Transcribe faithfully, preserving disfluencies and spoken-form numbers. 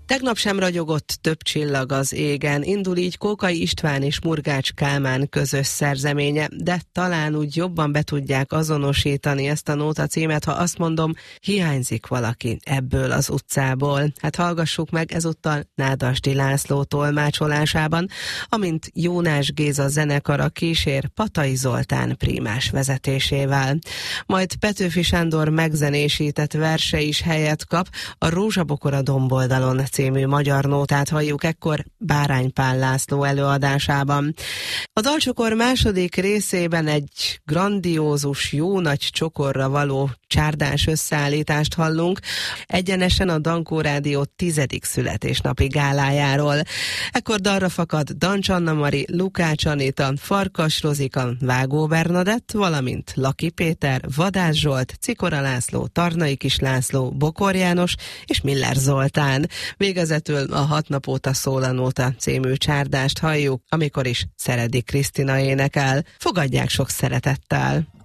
Tegnap sem ragyogott több csillag az égen, indul így Kókai István és Murgács Kálmán közös szerzeménye, de talán úgy jobban be tudják azonosítani ezt a nóta címet, ha azt mondom, hiányzik valaki ebből az utcából. Hát hallgassuk meg ezúttal Nádasdy László tolmácsolásában, amint Jónás Géza zenekara kísér Patai Zoltán prímás vezetésével. Majd Petőfi Sándor megzenésített verse is helyet kap, a Rózsabokor a domboldalon című magyar nótát halljuk ekkor Bárány Pál László előadásában. A dalcsokor második részében egy grandiózus, jó nagy csokorra való csárdás összeállítást hallunk, egyenesen a Dankó Rádió tizedik születésnapi gálájáról. Ekkor dalra fakad Dancs Anna Mari, Lukács Anita, Farkas Rozika, Vágó Bernadett, valamint Laki Péter, Vadász Zsolt, Cikora László, Tarnai Kis László, Bokor János és Miller Zoltán. Végezetül a Hat nap óta szól a nóta című csárdást halljuk, amikor is Szeredi Krisztina énekel. Fogadják sok szeretettel!